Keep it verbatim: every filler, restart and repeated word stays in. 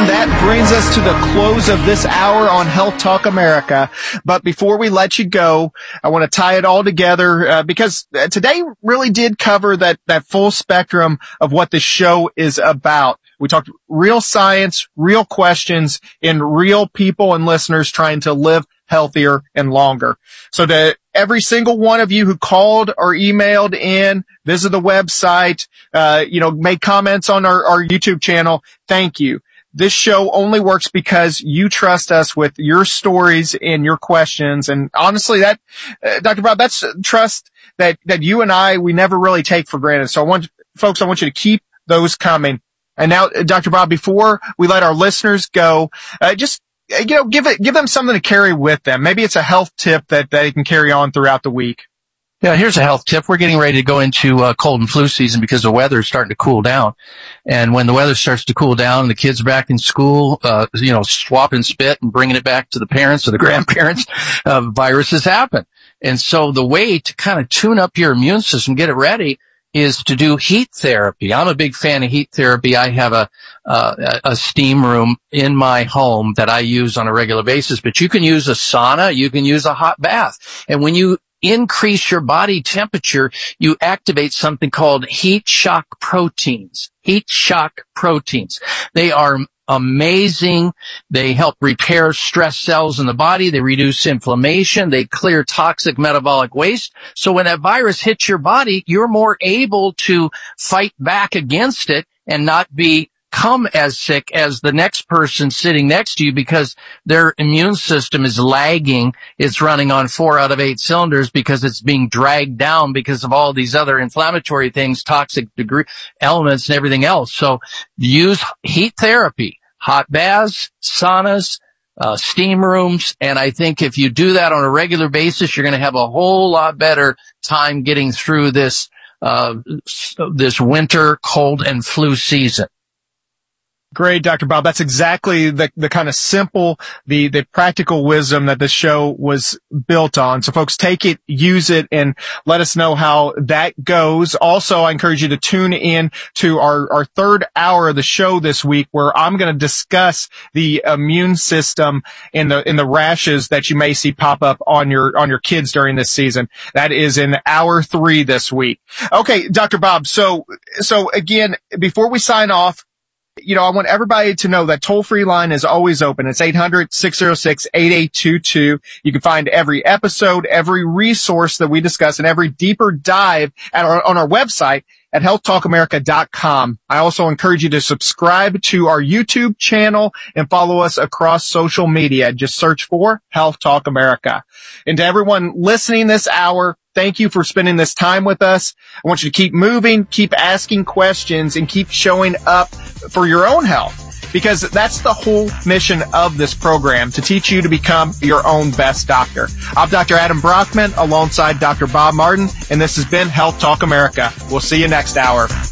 And that brings us to the close of this hour on Health Talk America. But before we let you go, I want to tie it all together uh, because today really did cover that, that full spectrum of what the show is about. We talked real science, real questions, and real people and listeners trying to live healthier and longer. So to every single one of you who called or emailed in, visit the website, uh, you know, made comments on our, our YouTube channel, thank you. This show only works because you trust us with your stories and your questions. And honestly, that, uh, Doctor Bob, that's trust that, that you and I, we never really take for granted. So I want, folks, I want you to keep those coming. And now, Doctor Bob, before we let our listeners go, uh, just, you know, give it, give them something to carry with them. Maybe it's a health tip that they can carry on throughout the week. Yeah, here's a health tip. We're getting ready to go into uh, cold and flu season because the weather is starting to cool down. And when the weather starts to cool down and the kids are back in school, uh, you know, swapping spit and bringing it back to the parents or the grandparents, uh, viruses happen. And so the way to kind of tune up your immune system, get it ready, is to do heat therapy. I'm a big fan of heat therapy. I have a, uh, a steam room in my home that I use on a regular basis, but you can use a sauna, you can use a hot bath. And when you increase your body temperature, you activate something called heat shock proteins. Heat shock proteins. They are amazing. They help repair stress cells in the body. They reduce inflammation. They clear toxic metabolic waste. So when that virus hits your body, you're more able to fight back against it and not be become as sick as the next person sitting next to you because their immune system is lagging. It's running on four out of eight cylinders because it's being dragged down because of all these other inflammatory things, toxic degree elements and everything else. So use heat therapy, hot baths, saunas, uh, steam rooms. And I think if you do that on a regular basis, you're going to have a whole lot better time getting through this, uh, this winter cold and flu season. Great, Doctor Bob. That's exactly the, the kind of simple, the, the practical wisdom that this show was built on. So folks, take it, use it, and let us know how that goes. Also, I encourage you to tune in to our, our third hour of the show this week, where I'm going to discuss the immune system and the, in the rashes that you may see pop up on your, on your kids during this season. That is in hour three this week. Okay, Doctor Bob. So, so again, before we sign off, you know, I want everybody to know that toll-free line is always open. It's eight hundred, six oh six, eight eight two two. You can find every episode, every resource that we discuss, and every deeper dive at our, on our website at health talk america dot com. I also encourage you to subscribe to our YouTube channel and follow us across social media. Just search for Health Talk America. And to everyone listening this hour, thank you for spending this time with us. I want you to keep moving, keep asking questions, and keep showing up for your own health, because that's the whole mission of this program, to teach you to become your own best doctor. I'm Doctor Adam Brockman alongside Doctor Bob Martin, and this has been Health Talk America. We'll see you next hour.